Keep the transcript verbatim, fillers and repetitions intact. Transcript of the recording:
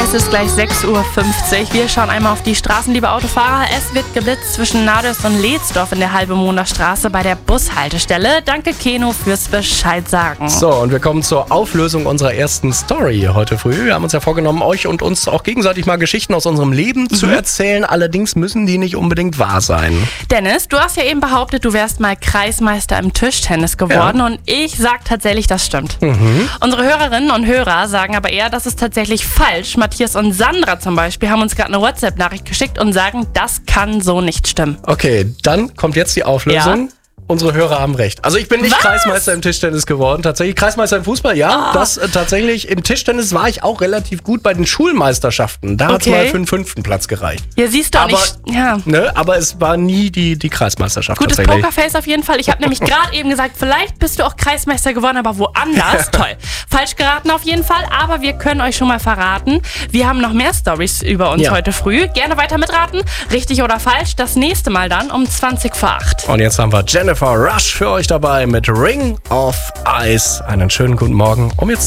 Es ist gleich sechs Uhr fünfzig. Wir schauen einmal auf die Straßen, liebe Autofahrer. Es wird geblitzt zwischen Naders und Lehtsdorf in der Halbemoner Straße bei der Bushaltestelle. Danke, Keno, fürs Bescheid sagen. So, und wir kommen zur Auflösung unserer ersten Story heute früh. Wir haben uns ja vorgenommen, euch und uns auch gegenseitig mal Geschichten aus unserem Leben mhm. zu erzählen. Allerdings müssen die nicht unbedingt wahr sein. Dennis, du hast ja eben behauptet, du wärst mal Kreismeister im Tischtennis geworden. Ja. Und ich sag tatsächlich, das stimmt. Mhm. Unsere Hörerinnen und Hörer sagen aber eher, das ist tatsächlich falsch. Matthias und Sandra zum Beispiel haben uns gerade eine WhatsApp-Nachricht geschickt und sagen, das kann so nicht stimmen. Okay, dann kommt jetzt die Auflösung. Ja. Unsere Hörer haben recht. Also ich bin nicht Was? Kreismeister im Tischtennis geworden. Tatsächlich Kreismeister im Fußball, ja. Oh. Das äh, tatsächlich. Im Tischtennis war ich auch relativ gut bei den Schulmeisterschaften. Da okay. hat es mal für den fünften Platz gereicht. Ja, siehst du, aber, nicht. Ja. Ne, aber es war nie die, die Kreismeisterschaft. Gutes Pokerface auf jeden Fall. Ich habe nämlich gerade eben gesagt, vielleicht bist du auch Kreismeister geworden, aber woanders. Toll. Falsch geraten auf jeden Fall, aber wir können euch schon mal verraten, wir haben noch mehr Storys über uns ja. heute früh. Gerne weiter mitraten. Richtig oder falsch, das nächste Mal dann um zwanzig vor acht. Und jetzt haben wir Jennifer Rush für euch dabei mit Ring of Ice. Einen schönen guten Morgen. Um jetzt